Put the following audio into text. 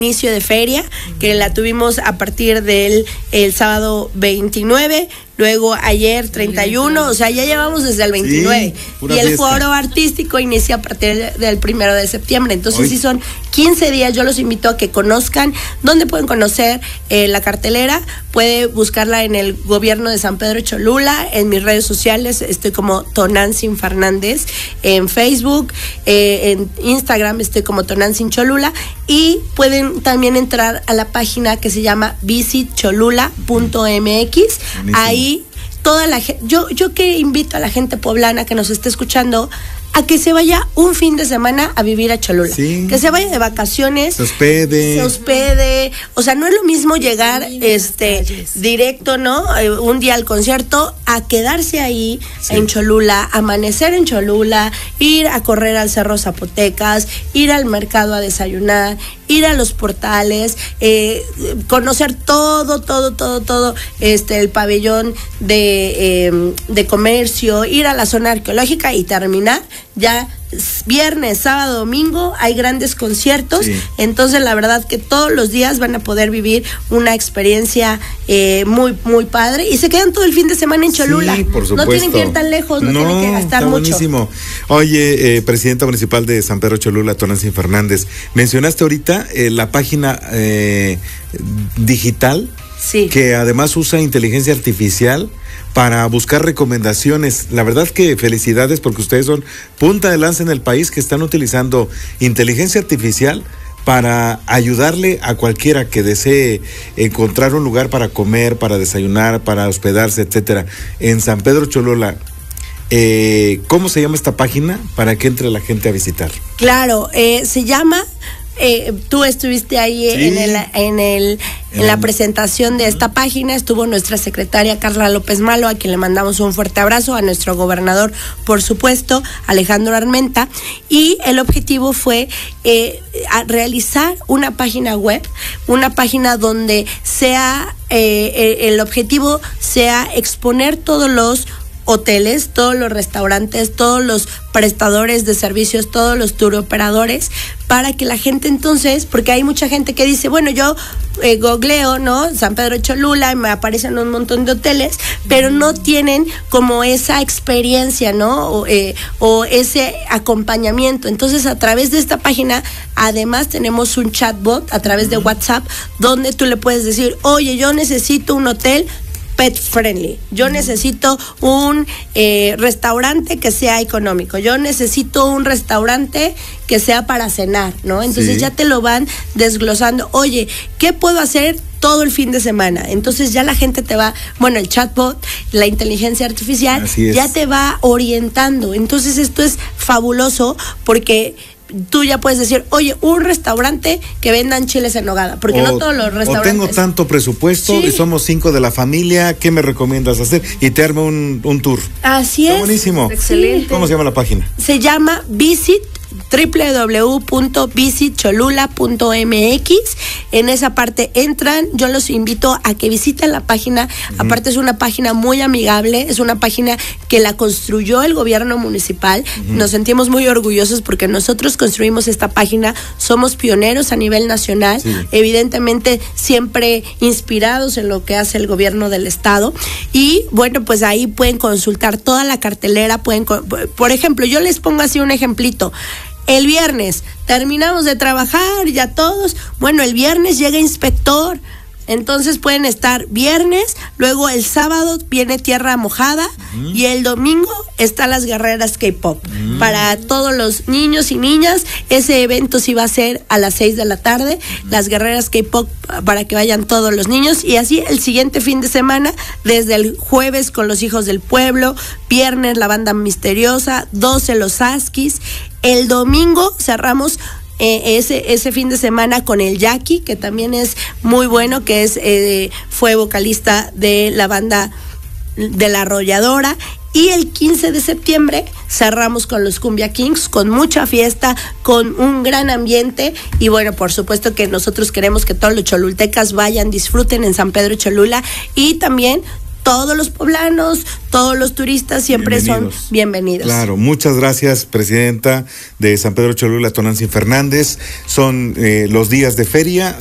inicio de feria, que la tuvimos a partir del el sábado 29, luego ayer 31, o sea, ya llevamos desde el 29. Sí, y el fiesta. foro artístico inicia a partir del 1 de septiembre. Entonces, sí son 15 días. Yo los invito a que conozcan. ¿Dónde pueden conocer la cartelera? Puede buscarla en el gobierno de San Pedro Cholula, en mis redes sociales, estoy como Tonantzin Fernández, en Facebook, en Instagram estoy como Tonantzin Cholula, y pueden también entrar a la página que se llama visitcholula.mx. Ahí toda la gente, yo que invito a la gente poblana que nos esté escuchando a que se vaya un fin de semana a vivir a Cholula, que se vaya de vacaciones, se hospede, o sea, no es lo mismo llegar directo, ¿no? Un día al concierto, a quedarse ahí en Cholula, amanecer en Cholula, ir a correr al Cerro Zapotecas, ir al mercado a desayunar, ir a los portales, conocer todo el pabellón de comercio, ir a la zona arqueológica y terminar ya viernes, sábado, domingo hay grandes conciertos. Entonces la verdad que todos los días van a poder vivir una experiencia muy muy padre, y se quedan todo el fin de semana en Cholula. Por supuesto. No tienen que ir tan lejos, no tienen que gastar mucho. Buenísimo. Oye, presidenta municipal de San Pedro Cholula, Tonantzin Fernández, mencionaste ahorita la página digital, que además usa inteligencia artificial para buscar recomendaciones. La verdad que felicidades, porque ustedes son punta de lanza en el país que están utilizando inteligencia artificial para ayudarle a cualquiera que desee encontrar un lugar para comer, para desayunar, para hospedarse, etcétera. En San Pedro Cholula, ¿cómo se llama esta página para que entre la gente a visitar? Claro, se llama... tú estuviste ahí en la presentación de esta página, estuvo nuestra secretaria Carla López Malo, a quien le mandamos un fuerte abrazo, a nuestro gobernador, por supuesto, Alejandro Armenta, y el objetivo fue realizar una página web, una página donde sea, el objetivo sea exponer todos los hoteles, todos los restaurantes, todos los prestadores de servicios, todos los tour operadores, para que la gente entonces, porque hay mucha gente que dice, bueno, yo googleo, ¿no? San Pedro Cholula, y me aparecen un montón de hoteles, pero no tienen como esa experiencia, ¿no? O ese acompañamiento. Entonces, a través de esta página, además tenemos un chatbot a través de WhatsApp, donde tú le puedes decir, oye, yo necesito un hotel pet friendly, yo necesito un restaurante que sea económico, yo necesito un restaurante que sea para cenar, ¿no? Entonces ya te lo van desglosando. Oye, ¿qué puedo hacer todo el fin de semana? Entonces ya la gente te va, bueno, el chatbot, la inteligencia artificial ya te va orientando. Entonces esto es fabuloso, porque tú ya puedes decir, oye, un restaurante que vendan chiles en nogada, porque no todos los restaurantes. O tengo tanto presupuesto y somos 5 de la familia, ¿qué me recomiendas hacer? Y te armo un tour. Así es. Está buenísimo. Excelente. ¿Cómo se llama la página? Se llama www.visitcholula.mx. En esa parte entran, yo los invito a que visiten la página. Aparte es una página muy amigable, es una página que la construyó el gobierno municipal. Nos sentimos muy orgullosos porque nosotros construimos esta página, somos pioneros a nivel nacional, evidentemente siempre inspirados en lo que hace el gobierno del estado. Y bueno, pues ahí pueden consultar toda la cartelera, por ejemplo, yo les pongo así un ejemplito. El viernes terminamos de trabajar ya todos, bueno, el viernes llega inspector, entonces pueden estar viernes, luego el sábado viene Tierra Mojada y el domingo están las guerreras K-pop. Para todos los niños y niñas, ese evento sí va a ser a las 6 de la tarde, las guerreras K-pop, para que vayan todos los niños, y así el siguiente fin de semana, desde el jueves con los Hijos del Pueblo, viernes la Banda Misteriosa, 12 los Askis, el domingo cerramos ese fin de semana con el Jackie, que también es muy bueno, que fue vocalista de la banda de La Arrolladora. Y el 15 de septiembre cerramos con los Cumbia Kings, con mucha fiesta, con un gran ambiente. Y bueno, por supuesto que nosotros queremos que todos los cholultecas vayan, disfruten en San Pedro Cholula, y también todos los poblanos, todos los turistas siempre son bienvenidos. Claro, muchas gracias, presidenta de San Pedro Cholula, Tonantzin Fernández. Son los días de feria.